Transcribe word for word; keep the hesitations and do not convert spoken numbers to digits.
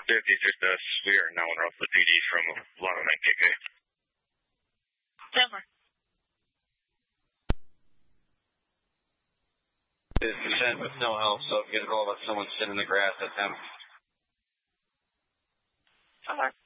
fifty-six us. We are now in Russell P D from Lana nine K K. Over. It's percent with no help, so if you get a roll of someone sitting in the grass, that's him. Over.